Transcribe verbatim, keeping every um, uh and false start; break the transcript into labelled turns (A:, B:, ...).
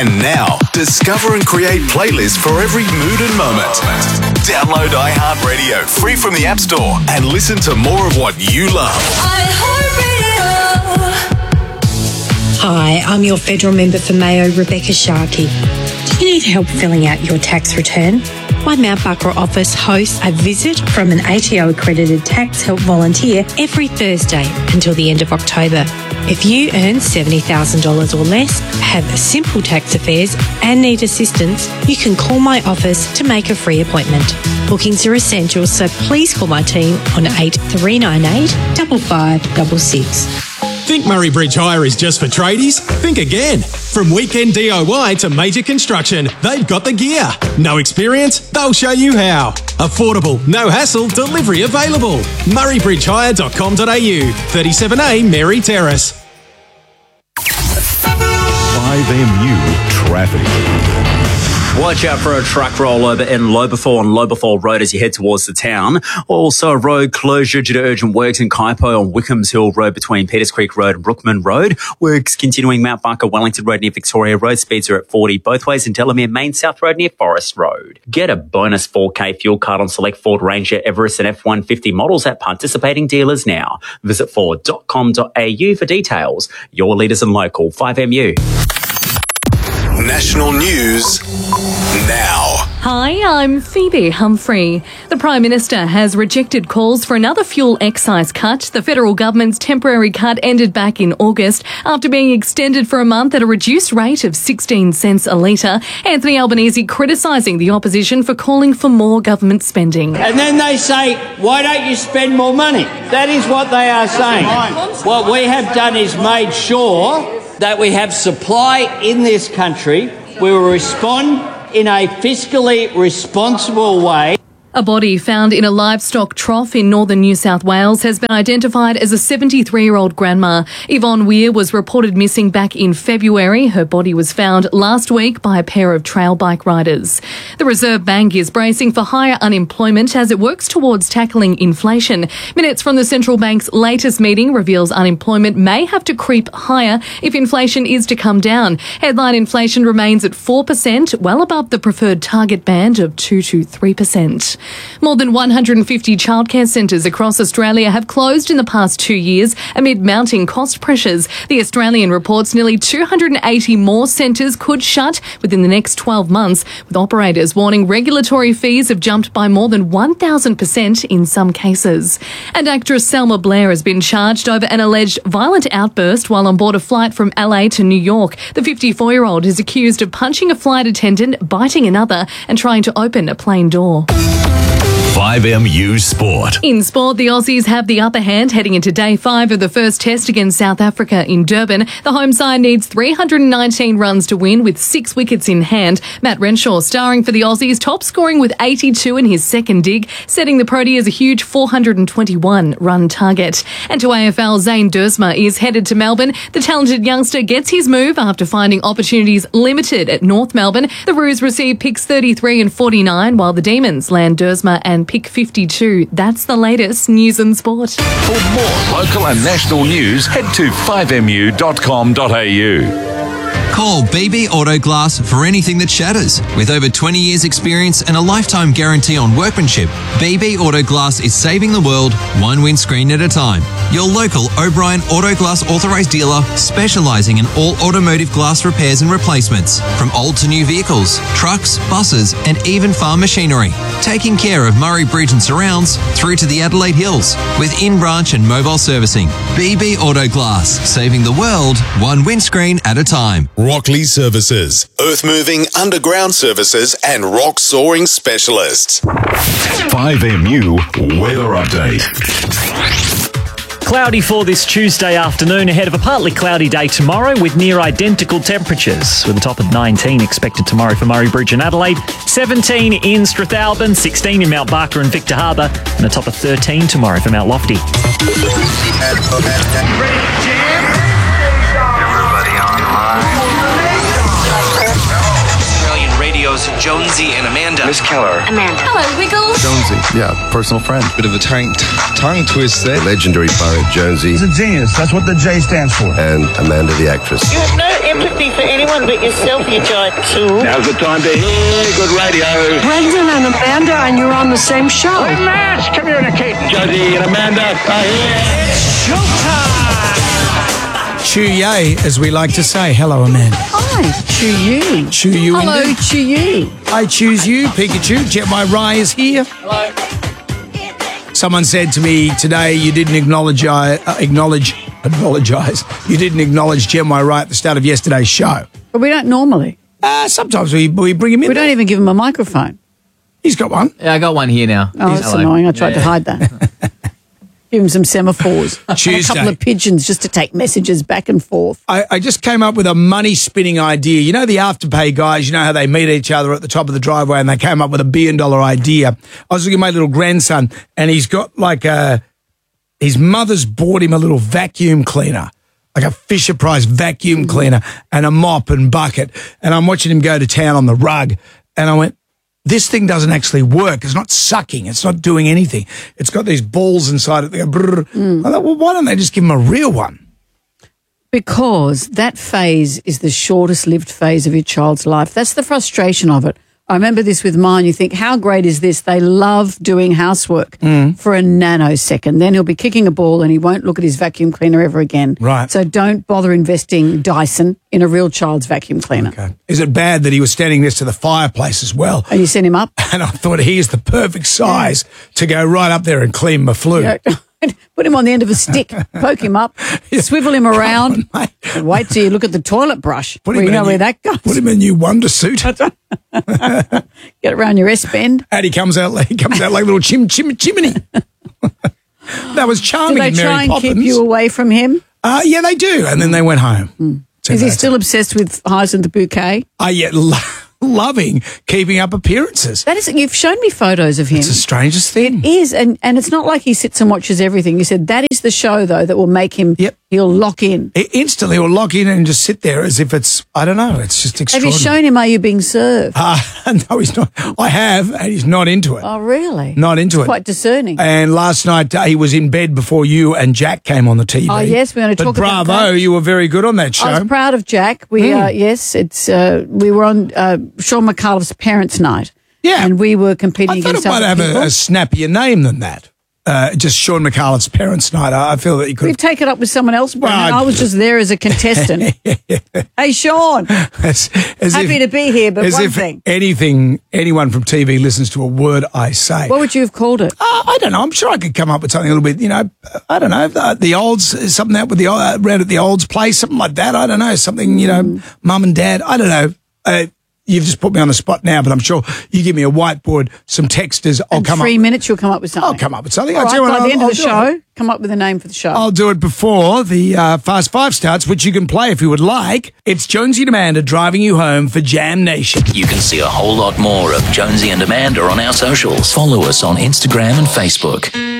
A: And now, discover and create playlists for every mood and moment. Download iHeartRadio free from the App Store and listen to more of what you love.
B: iHeartRadio. Hi, I'm your federal member for Mayo, Rebecca Sharkey. Do you need help filling out your tax return? My Mount Barker office hosts a visit from an A T O-accredited tax help volunteer every Thursday until the end of October. If you earn seventy thousand dollars or less, have simple tax affairs and need assistance, you can call my office to make a free appointment. Bookings are essential, so please call my team on eight three nine eight, five five six six.
C: Think Murray Bridge Hire is just for tradies? Think again. From weekend D I Y to major construction, they've got the gear. No experience? They'll show you how. Affordable, no hassle, delivery available. murray bridge hire dot com dot a u, thirty-seven A Mary Terrace.
A: five M U Traffic.
D: Watch out for a truck rollover in Lobethal on Lobethal Road as you head towards the town. Also, a road closure due to urgent works in Kaipo on Wickhams Hill Road between Peters Creek Road and Brookman Road. Works continuing Mount Barker Wellington Road near Victoria Road. Speeds are at forty both ways, and Delamere Main South Road near Forest Road. Get a bonus four K fuel card on select Ford Ranger, Everest and F one fifty models at participating dealers now. Visit ford dot com dot a u for details. Your leaders in local five M U.
A: National news now.
E: Hi, I'm Phoebe Humphrey. The Prime Minister has rejected calls for another fuel excise cut. The federal government's temporary cut ended back in August after being extended for a month at a reduced rate of sixteen cents a litre. Anthony Albanese criticising the opposition for calling for more government spending.
F: And then they say, why don't you spend more money? That is what they are saying. What we have done is made sure that we have supply in this country. We will respond in a fiscally responsible way.
E: A body found in a livestock trough in northern New South Wales has been identified as a seventy-three-year-old grandma. Yvonne Weir was reported missing back in February. Her body was found last week by a pair of trail bike riders. The Reserve Bank is bracing for higher unemployment as it works towards tackling inflation. Minutes from the central bank's latest meeting reveals unemployment may have to creep higher if inflation is to come down. Headline inflation remains at four percent, well above the preferred target band of two to three percent. More than one hundred fifty childcare centres across Australia have closed in the past two years amid mounting cost pressures. The Australian reports nearly two hundred eighty more centres could shut within the next twelve months, with operators warning regulatory fees have jumped by more than one thousand percent in some cases. And actress Selma Blair has been charged over an alleged violent outburst while on board a flight from L A to New York. The fifty-four-year-old is accused of punching a flight attendant, biting another, and trying to open a plane door.
A: five M U Sport.
E: In sport, the Aussies have the upper hand heading into day five of the first test against South Africa in Durban. The home side needs three hundred nineteen runs to win with six wickets in hand. Matt Renshaw starring for the Aussies, top scoring with eighty-two in his second dig, setting the Proteas a huge four hundred twenty-one run target. And to A F L, Zane Duursma is headed to Melbourne. The talented youngster gets his move after finding opportunities limited at North Melbourne. The Roos receive picks thirty-three and forty-nine, while the Demons land Duursma and pick fifty-two. That's the latest news and sport.
A: For more local and national news, head to five m u dot com dot a u.
G: Call B B Auto Glass for anything that shatters. With over twenty years experience and a lifetime guarantee on workmanship, B B Auto Glass is saving the world one windscreen at a time. Your local O'Brien Auto Glass authorised dealer specialising in all automotive glass repairs and replacements, from old to new vehicles, trucks, buses and even farm machinery. Taking care of Murray Bridge and surrounds through to the Adelaide Hills with in-branch and mobile servicing. B B Auto Glass, saving the world one windscreen at a time.
A: Rockley Services, earth moving, underground services and rock soaring specialists. five M U Weather Update.
H: Cloudy for this Tuesday afternoon ahead of a partly cloudy day tomorrow with near identical temperatures, with a top of nineteen expected tomorrow for Murray Bridge and Adelaide, seventeen in Strathalbyn, sixteen in Mount Barker and Victor Harbour, and a top of thirteen tomorrow for Mount Lofty.
I: Australian radio's Jonesy and Amanda.
J: Miss Keller.
K: Amanda. Hello, Wiggles.
L: Jonesy, yeah, personal friend.
M: Bit of a tongue, tongue twist there.
L: The legendary pirate Jonesy.
N: He's a genius. That's what the J stands for.
L: And Amanda, the actress.
O: You have no empathy for anyone but yourself, you giant tool.
P: Now's the time to hear good radio.
Q: Brendan and Amanda, and you're on the same show.
P: We're mass communicating. Jonesy and Amanda are here.
R: It's showtime. Chew-yay, as we like to say. Hello, Amanda.
S: Hi, chew-you.
R: Chew-you
S: Hello,
R: indeed.
S: chew-you.
R: I choose you, Pikachu. Jet My Rye is here.
T: Hello.
R: Someone said to me today, you didn't acknowledge, uh, acknowledge, apologise. You didn't acknowledge Jet My Rye at the start of yesterday's show.
S: But we don't normally.
R: Uh, sometimes we, we bring him in.
S: We don't even give him a microphone.
R: He's got one.
T: Yeah, I got one here now.
S: Oh, that's annoying. I tried
T: yeah.
S: to hide that. Give him some semaphores.
R: Tuesday.
S: And a couple of pigeons just to take messages back and forth.
R: I, I just came up with a money-spinning idea. You know the Afterpay guys, you know how they meet each other at the top of the driveway, and they came up with a billion-dollar idea. I was looking at my little grandson, and he's got like a... His mother's bought him a little vacuum cleaner, like a Fisher-Price vacuum cleaner, and a mop and bucket. And I'm watching him go to town on the rug, and I went, this thing doesn't actually work. It's not sucking. It's not doing anything. It's got these balls inside it. They go brrr.
S: Mm.
R: I thought, well, why don't they just give him a real one?
S: Because that phase is the shortest lived phase of your child's life. That's the frustration of it. I remember this with mine. You think, how great is this? They love doing housework
R: Mm.
S: for a nanosecond. Then he'll be kicking a ball and he won't look at his vacuum cleaner ever again.
R: Right.
S: So don't bother investing Dyson in a real child's vacuum cleaner.
R: Okay. Is it bad that he was standing next to the fireplace as well?
S: And you sent him up?
R: And I thought he is the perfect size to go right up there and clean my flue.
S: Yeah. Put him on the end of a stick, poke him up, swivel him around,
R: on,
S: and wait till you look at the toilet brush.
R: Put
S: where
R: him
S: you
R: in
S: know
R: a
S: where
R: new-
S: that goes.
R: Put him in a new Wonder suit.
S: Get around your S-bend.
R: And he comes out, he comes out like a little chim chim chimney. That was
S: Do
R: charming.
S: they
R: in
S: try
R: Mary
S: and
R: Poppins.
S: keep you away from him?
R: Uh, yeah, they do. And then they went home.
S: Mm.
R: So
S: Is he
R: that's
S: still obsessed with Hyacinth the Bouquet?
R: I yet lo- loving keeping up appearances.
S: That is, you've shown me photos of him.
R: It's the strangest thing.
S: It is, and, and it's not like he sits and watches everything. You said that is the show, though, that will make him,
R: Yep.
S: he'll lock in.
R: It instantly will lock in and just sit there as if it's, I don't know, it's just
S: Have
R: extraordinary.
S: you shown him Are You Being Served?
R: Uh, no, he's not. I have, and he's not into it.
S: Oh, really?
R: Not into
S: It's
R: it.
S: quite discerning.
R: And last night uh, he was in bed before you and Jack came on the T V.
S: Oh, yes, we're going to
R: But
S: talk about
R: bravo,
S: that.
R: you were very good on that show.
S: I was proud of Jack. We,
R: Mm.
S: uh, yes, it's uh, we were on uh, Sean McAuliffe's parents' night.
R: Yeah.
S: And we were competing
R: I thought
S: against
R: it might
S: other
R: have
S: people.
R: a, a snappier name than that. Uh, just Sean McAuliffe's parents' night. I, I feel that you could
S: We'd take it up with someone else, Brendan.
R: Well,
S: I was just there as a contestant. Hey, Sean,
R: as, as
S: happy
R: if,
S: to be here, but
R: as
S: one
R: if
S: thing.
R: anything, anyone from T V listens to a word I say.
S: What would you have called it?
R: Uh, I don't know. I'm sure I could come up with something a little bit, you know, I don't know, the, the olds, something out with the, uh, around at the olds place, something like that. I don't know. Something, you know,
S: Mm.
R: mum and dad. I don't know. Uh, you've just put me on the spot now, but I'm sure you give me a whiteboard, some texters. I'll
S: In
R: come
S: three
R: up.
S: minutes, you'll come up with something.
R: I'll come up with something.
S: All
R: I'll
S: right,
R: tell you
S: by
R: what,
S: the
R: I'll-
S: end
R: I'll
S: of the
R: do
S: show,
R: it.
S: come up with a name for the show.
R: I'll do it before the uh, Fast Five starts, which you can play if you would like. It's Jonesy and Amanda driving you home for Jam Nation.
U: You can see a whole lot more of Jonesy and Amanda on our socials. Follow us on Instagram and Facebook.